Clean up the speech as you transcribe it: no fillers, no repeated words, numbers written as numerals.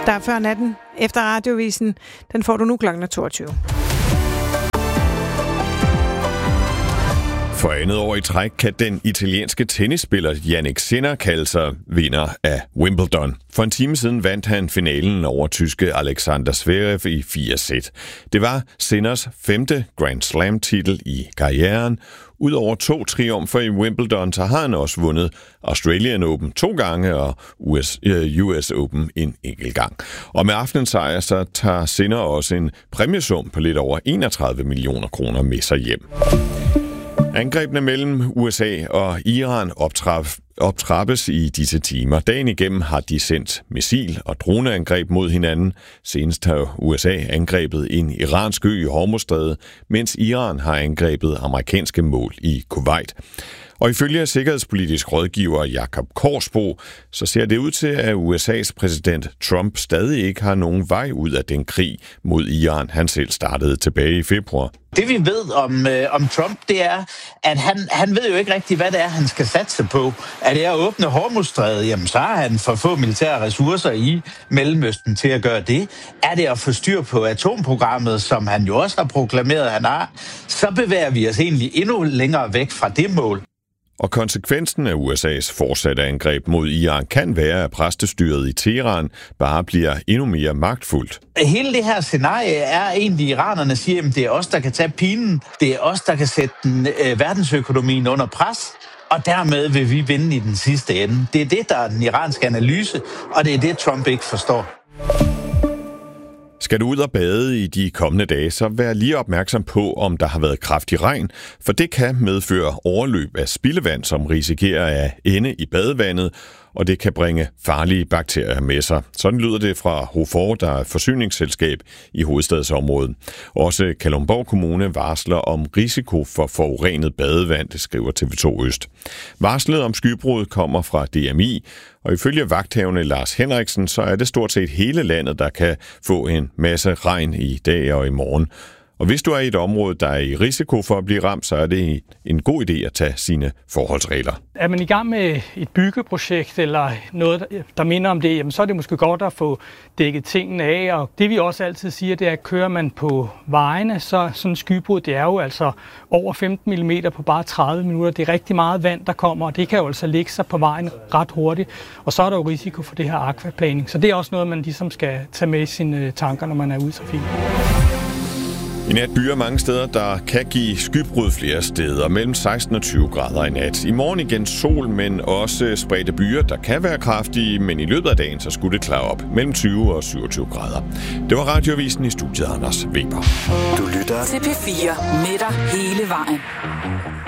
Der er før natten efter radiovisen. Den får du nu kl. 22. For andet år i træk kan den italienske tennisspiller Jannik Sinner kalde sig vinder af Wimbledon. For en time siden vandt han finalen over tyske Alexander Zverev i 4 sæt. Det var Sinners 5. Grand Slam-titel i karrieren. Udover 2 triumfer i Wimbledon, så har han også vundet Australian Open 2 gange og US Open en enkelt gang. Og med aftenens sejr, så tager Sinner også en præmiesum på lidt over 31 millioner kroner med sig hjem. Angrebene mellem USA og Iran optrappes i disse timer. Dagen igennem har de sendt missil- og droneangreb mod hinanden. Senest har USA angrebet en iransk ø i Hormuzstrædet, mens Iran har angrebet amerikanske mål i Kuwait. Og ifølge sikkerhedspolitisk rådgiver Jakob Korsbo, så ser det ud til, at USA's præsident Trump stadig ikke har nogen vej ud af den krig mod Iran, han selv startede tilbage i februar. Det vi ved om Trump, det er, at han ved jo ikke rigtigt, hvad det er, han skal satse på. Er det at åbne Hormuzstrædet, jamen så har han for få militære ressourcer i Mellemøsten til at gøre det. Er det at få styr på atomprogrammet, som han jo også har proklameret, han har, så bevæger vi os egentlig endnu længere væk fra det mål. Og konsekvensen af USA's fortsatte angreb mod Iran kan være, at præstestyret i Teheran bare bliver endnu mere magtfuldt. Hele det her scenarie er egentlig, iranerne siger, at det er os, der kan tage pinen. Det er os, der kan sætte verdensøkonomien under pres. Og dermed vil vi vinde i den sidste ende. Det er det, der er den iranske analyse, og det er det, Trump ikke forstår. Skal du ud og bade i de kommende dage, så vær lige opmærksom på, om der har været kraftig regn, for det kan medføre overløb af spildevand, som risikerer at ende i badevandet, og det kan bringe farlige bakterier med sig. Sådan lyder det fra HOFOR, der er forsyningsselskab i hovedstadsområdet. Også Kalundborg Kommune varsler om risiko for forurenet badevand, det skriver TV2 Øst. Varslet om skybrud kommer fra DMI, og ifølge vagthavende Lars Henriksen, så er det stort set hele landet, der kan få en masse regn i dag og i morgen. Og hvis du er i et område, der er i risiko for at blive ramt, så er det en god idé at tage sine forholdsregler. Er man i gang med et byggeprojekt eller noget, der minder om det, jamen, så er det måske godt at få dækket tingene af. Og det vi også altid siger, det er, at kører man på vejene, så sådan en skybrud, det er jo altså over 15 mm på bare 30 minutter. Det er rigtig meget vand, der kommer, og det kan jo altså lægge sig på vejen ret hurtigt. Og så er der jo risiko for det her akvaplaning. Så det er også noget, man ligesom skal tage med i sine tanker, når man er ude i trafikken. I nat byer mange steder, der kan give skybrud flere steder, mellem 16 og 20 grader i nat. I morgen igen sol, men også spredte byer, der kan være kraftige, men i løbet af dagen så skulle det klare op mellem 20 og 27 grader. Det var Radioavisen i studiet, Anders Weber. Du lytter til P4 med dig hele vejen.